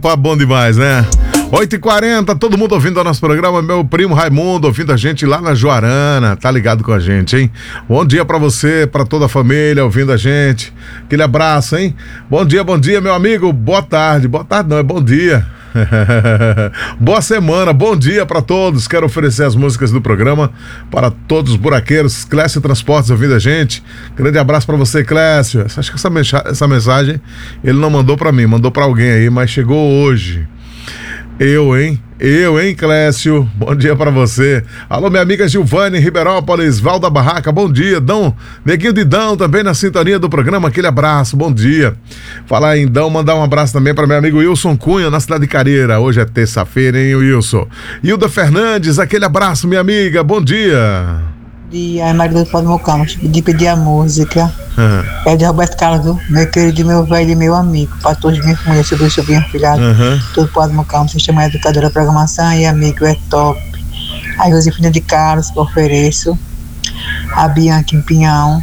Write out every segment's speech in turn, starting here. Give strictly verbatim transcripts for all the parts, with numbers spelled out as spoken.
papo bom demais, né? oito e quarenta, todo mundo ouvindo o nosso programa. Meu primo Raimundo ouvindo a gente lá na Juarana, tá ligado com a gente, hein? Bom dia pra você, pra toda a família ouvindo a gente. Aquele abraço, hein? Bom dia, bom dia, meu amigo. Boa tarde. Boa tarde não, é bom dia. Boa semana, bom dia pra todos. Quero oferecer as músicas do programa para todos os buraqueiros. Clécio Transportes ouvindo a gente. Grande abraço pra você, Clécio. Acho que essa, mensa- essa mensagem ele não mandou pra mim, mandou pra alguém aí, mas chegou hoje. Eu, hein? Eu, hein, Clécio? Bom dia pra você. Alô, minha amiga Gilvane, Ribeirópolis, Val da Barraca, bom dia. Dão, neguinho de Dão, também na sintonia do programa, aquele abraço, bom dia. Falar em Dão, mandar um abraço também para meu amigo Wilson Cunha, na cidade de Careira. Hoje é terça-feira, hein, Wilson? Hilda Fernandes, aquele abraço, minha amiga, bom dia. Bom dia, é Maria do Pó do Mocama, de pedir a música. Uhum. É de Roberto Carlos, meu querido, meu velho e meu amigo, para todos minha família, sobrinho, sobrinho, filhado, Uhum. todo Pó do Mocama, sistema educadora, programação e amigo, é top. A Josefina de Carlos, que eu ofereço. A Bianca em Pinhão.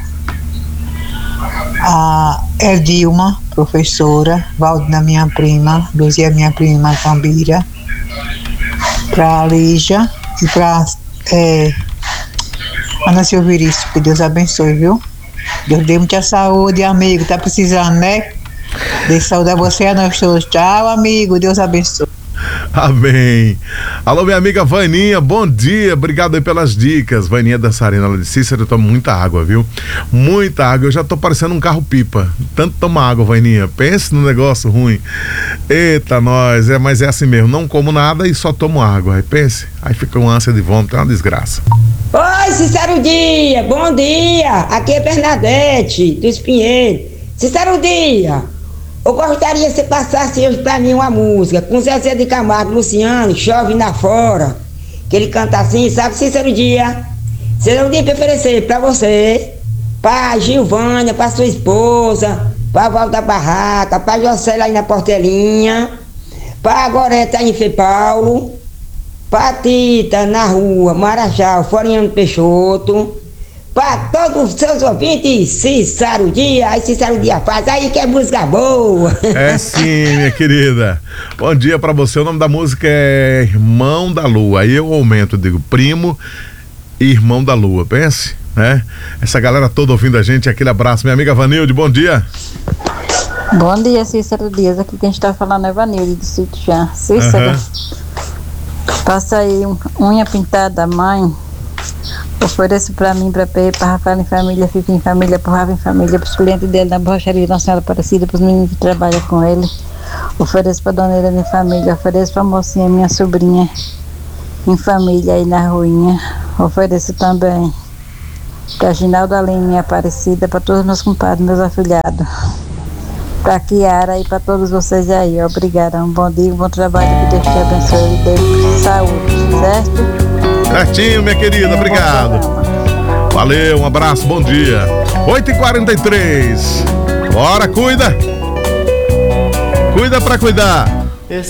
A Erdilma, professora. Valdina, minha prima. Luzia, minha prima, Cambira. Pra Lígia e pra é, Ana Silverício, que Deus abençoe, viu? Deus dê muita saúde, amigo. Tá precisando, né? Dê saúde a você e a nós todos. Tchau, amigo. Deus abençoe. Amém. Alô, minha amiga Vaninha, bom dia, obrigado aí pelas dicas. Vaninha dançarina, ela disse: Cícero, eu tomo muita água, viu? Muita água, eu já tô parecendo um carro-pipa. Tanto tomar água, Vaninha, pense no negócio ruim. Eita, nós, é, mas é assim mesmo, não como nada e só tomo água. Aí pense, aí fica uma ânsia de vômito, é uma desgraça. Oi, Cícero Dia, bom dia. Aqui é Bernadette, do Espinheiro. Cícero Dia, eu gostaria que você passasse hoje pra mim uma música com Zezé de Camargo, Luciano, Chove na Fora, que ele canta assim, sabe, Cícero Dia? Cícero Dia pra oferecer pra você, pra Gilvânia, pra sua esposa, pra Val da Barraca, pra Jocely aí na Portelinha, pra Goreta em Fê Paulo, pra Tita na rua Marajá, Floriano Peixoto, para todos os seus ouvintes, Cícero Dia, aí Cícero Dia faz, aí que é música boa. É sim, minha querida. Bom dia pra você, o nome da música é Irmão da Lua. Aí eu aumento, digo primo e Irmão da Lua, pense, né? Essa galera toda ouvindo a gente, aquele abraço. Minha amiga Vanilde, bom dia. Bom dia, Cícero Dias, aqui quem está falando é Vanilde de Sutiã. Cícero, uhum. Passa aí um, unha pintada da mãe. Ofereço pra mim, pra Pepe, pra Rafael em família, Fifi em família, pro Rafa em família, pros clientes dele na borracharia Nossa Senhora Aparecida, pros meninos que trabalham com ele. Ofereço pra Dona Helena em família, ofereço pra mocinha, minha sobrinha, em família aí na ruinha. Ofereço também pra Ginaldo Aline, minha Aparecida, pra todos meus compadres, meus afilhados. Pra Kiara e pra todos vocês aí, obrigada. Um bom dia, um bom trabalho, que Deus te abençoe e dê saúde, certo? Certinho, minha querida, obrigado. Valeu, um abraço, bom dia. oito e quarenta e três. Bora, cuida. Cuida pra cuidar.